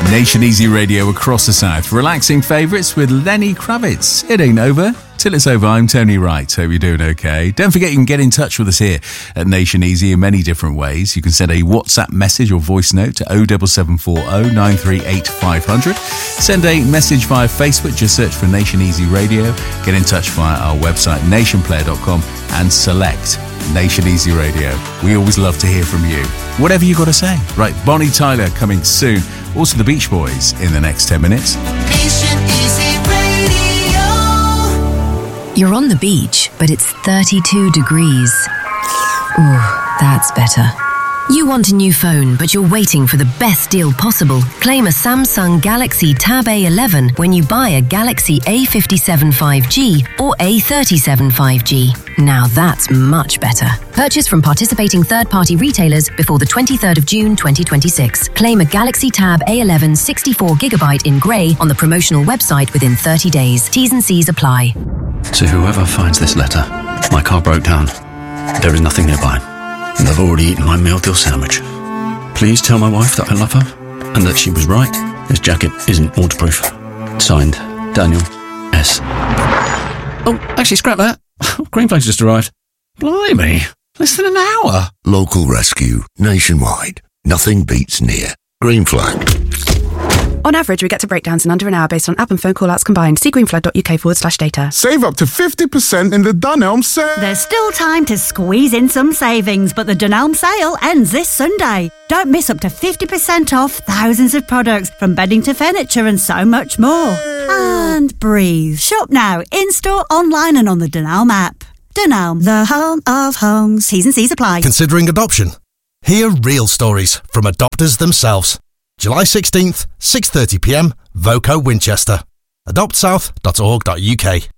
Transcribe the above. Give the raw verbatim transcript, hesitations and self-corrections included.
Nation Easy Radio across the South. Relaxing favourites with Lenny Kravitz. It ain't over till it's over. I'm Tony Wright. Hope you're doing okay. Don't forget you can get in touch with us here at Nation Easy in many different ways. You can send a WhatsApp message or voice note to oh seven seven four oh nine three eight five hundred. Send a message via Facebook. Just search for Nation Easy Radio. Get in touch via our website nation player dot com and select Nation Easy Radio. We always love to hear from you. Whatever you got to say. Right, Bonnie Tyler coming soon. Also the Beach Boys in the next ten minutes. Nation Easy Radio. You're on the beach, but it's thirty-two degrees. Ooh, that's better. You want a new phone, but you're waiting for the best deal possible. Claim a Samsung Galaxy Tab A eleven when you buy a Galaxy A fifty-seven five G or A thirty-seven five G. Now that's much better. Purchase from participating third-party retailers before the twenty-third of June twenty twenty-six. Claim a Galaxy Tab A eleven sixty-four gigabyte in grey on the promotional website within thirty days. T's and C's apply. To whoever finds this letter, my car broke down. There is nothing nearby, and I've already eaten my meal deal sandwich. Please tell my wife that I love her, and that she was right. This jacket isn't waterproof. Signed, Daniel S. Oh, actually, scrap that. Green Flag's just arrived. Blimey, less than an hour. Local rescue, nationwide. Nothing beats near. Green Flag. On average, we get to breakdowns in under an hour based on app and phone call-outs combined. See greenflag.uk forward slash data. Save up to fifty percent in the Dunelm sale. There's still time to squeeze in some savings, but the Dunelm sale ends this Sunday. Don't miss up to fifty percent off thousands of products, from bedding to furniture and so much more. And breathe. Shop now, in-store, online and on the Dunelm app. Dunelm, the home of homes. T's and C's apply. Considering adoption? Hear real stories from adopters themselves. July sixteenth, six thirty p m, Voco Winchester. adopt south dot org dot U K.